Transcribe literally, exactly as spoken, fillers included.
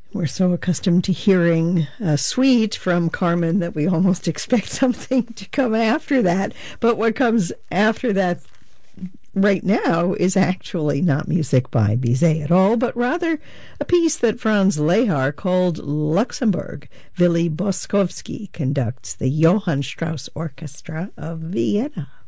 We're so accustomed to hearing a suite from Carmen that we almost expect something to come after that. But what comes after that right now is actually not music by Bizet at all, but rather a piece that Franz Lehar called Luxembourg. Willy Boskovsky conducts the Johann Strauss Orchestra of Vienna.